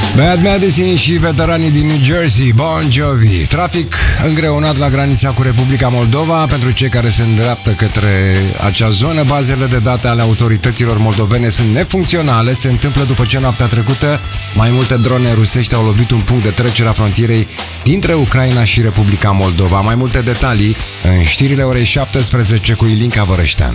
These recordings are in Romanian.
Bad Medicine și veteranii din New Jersey, Bon Jovi. Trafic îngreunat la granița cu Republica Moldova. Pentru cei care se îndreaptă către acea zonă, bazele de date ale autorităților moldovene sunt nefuncționale. Se întâmplă după ce noaptea trecută mai multe drone rusești au lovit un punct de trecere a frontierei dintre Ucraina și Republica Moldova. Mai multe detalii în știrile orei 17 cu Ilinca Vărăștean.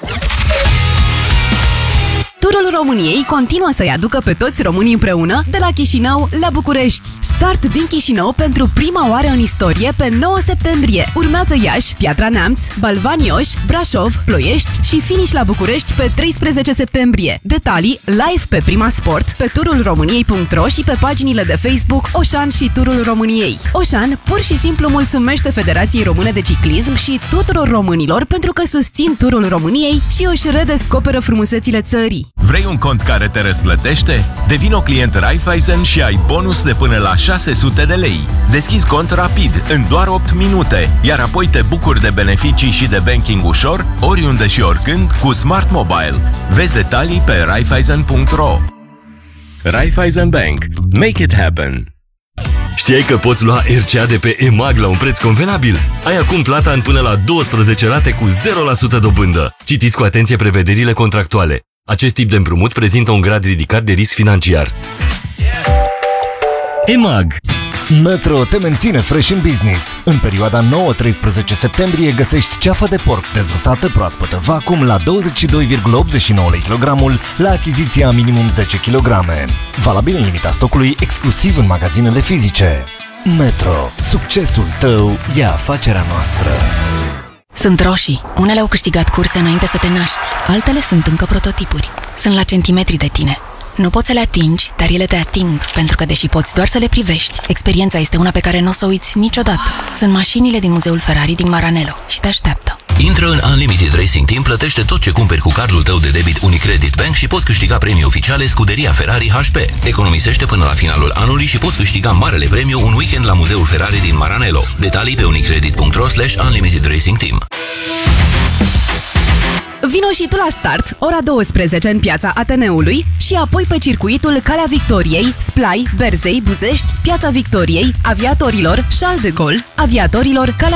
Turul României continuă să-i aducă pe toți românii împreună de la Chișinău la București. Start din Chișinău pentru prima oară în istorie pe 9 septembrie. Urmează Iași, Piatra Neamț, Balvani-Oș, Brașov, Ploiești și finish la București pe 13 septembrie. Detalii live pe Prima Sport, pe turulromâniei.ro și pe paginile de Facebook Oșan și Turul României. Oșan pur și simplu mulțumește Federației Române de Ciclism și tuturor românilor pentru că susțin Turul României și își redescoperă frumusețile țării. Vrei un cont care te răsplătește? Devino client Raiffeisen și ai bonus de până la 600 de lei. Deschizi cont rapid, în doar 8 minute, iar apoi te bucuri de beneficii și de banking ușor, oriunde și oricând, cu Smart Mobile. Vezi detalii pe Raiffeisen.ro. Raiffeisen Bank. Make it happen! Știai că poți lua RCA de pe EMAG la un preț convenabil? Ai acum plata în până la 12 rate cu 0% dobândă. Citiți cu atenție prevederile contractuale. Acest tip de împrumut prezintă un grad ridicat de risc financiar. EMAG. Metro te menține fresh în business. În perioada 9-13 septembrie găsești ceafă de porc dezosată proaspătă vacuum la 22,89 lei kilogramul la achiziția minimum 10 kg. Valabil în limita stocului exclusiv în magazinele fizice. Metro. Succesul tău e afacerea noastră. Sunt roșii. Unele au câștigat curse înainte să te naști. Altele sunt încă prototipuri. Sunt la centimetri de tine. Nu poți să le atingi, dar ele te ating, pentru că deși poți doar să le privești, experiența este una pe care nu o să o uiți niciodată. Sunt mașinile din Muzeul Ferrari din Maranello și te așteaptă. Intră în Unlimited Racing Team, plătește tot ce cumperi cu cardul tău de debit Unicredit Bank și poți câștiga premii oficiale Scuderia Ferrari HP. Economisește până la finalul anului și poți câștiga marele premiu un weekend la Muzeul Ferrari din Maranello. Detalii pe unicredit.ro/Unlimited Racing Team. Vino și tu la start, ora 12 în piața Ateneului și apoi pe circuitul Calea Victoriei, Splai, Berzei, Buzești, Piața Victoriei, Aviatorilor, Charles de Gaulle, Aviatorilor, Calea